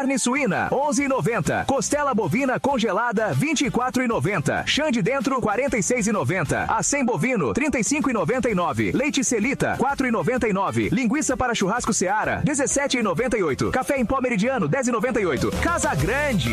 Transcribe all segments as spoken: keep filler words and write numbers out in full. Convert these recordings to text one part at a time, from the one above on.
Carne suína, onze e noventa. Costela bovina congelada, vinte e quatro e noventa. Chã de dentro, quarenta e seis e noventa. Acém bovino, trinta e cinco e noventa e nove. Leite Celita, quatro e noventa e nove. Linguiça para churrasco Seara, dezessete e noventa e oito. Café em pó Meridiano, dez e noventa e oito. Casa Grande.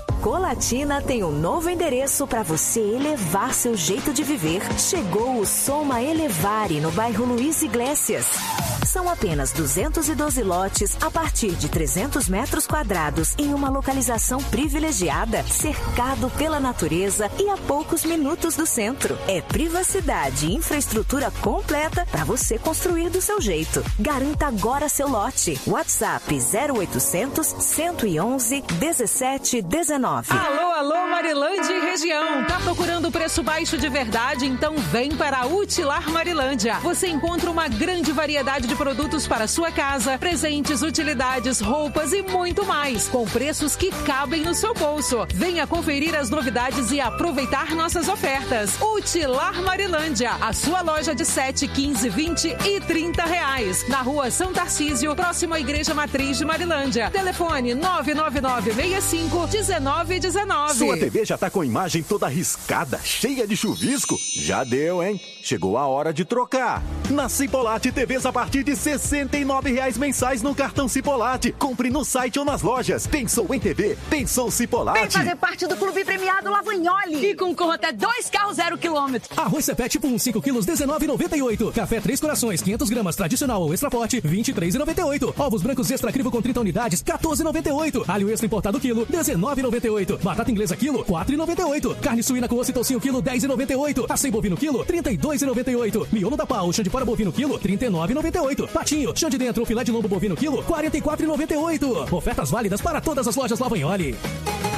Colatina tem um novo endereço para você elevar seu jeito de viver. Chegou o Soma Elevare no bairro Luiz Iglesias. São apenas duzentos e doze lotes a partir de trezentos metros quadrados em uma localização privilegiada, cercado pela natureza e a poucos minutos do centro. É privacidade e infraestrutura completa para você construir do seu jeito. Garanta agora seu lote. WhatsApp zero oitocentos, cento e onze, dezessete, dezenove. Alô, alô, Marilândia e região. Tá procurando preço baixo de verdade? Então vem para a Utilar Marilândia. Você encontra uma grande variedade de produtos para sua casa, presentes, utilidades, roupas e muito mais, com preços que cabem no seu bolso. Venha conferir as novidades e aproveitar nossas ofertas. Utilar Marilândia, a sua loja de sete, quinze, vinte e trinta reais. Na rua São Tarcísio, próximo à Igreja Matriz de Marilândia. Telefone nove nove nove, seis cinco, um nove um nove. Sua T V já tá com a imagem toda riscada, cheia de chuvisco? Já deu, hein? Chegou a hora de trocar. Na Cipolate, T Vs a partir de sessenta e nove reais mensais no cartão Cipolate. Compre no site ou nas lojas. Pensou em T V? Pensou Cipolate. Vem fazer parte do Clube Premiado Lavagnoli. E concorra até dois carros zero quilômetro. Arroz Cepé tipo um, cinco quilos, dezenove e noventa e oito. Café Três Corações, quinhentos gramas, tradicional ou extra pote, vinte e três e noventa e oito. Ovos brancos extra crivo com trinta unidades, quatorze e noventa e oito. Alho extra importado quilo, dezenove e noventa e oito. Batata inglesa quilo, quatro e noventa e oito. Carne suína com osso e toucinho quilo, dez e noventa e oito. Acém bovino quilo, trinta e dois e noventa e oito. Miolo da pau, chão de fora bovino quilo, trinta e nove e noventa e oito. Patinho, chão de dentro, filé de lombo bovino quilo, quarenta e quatro e noventa e oito. Ofertas válidas para todas as lojas Lavagnoli.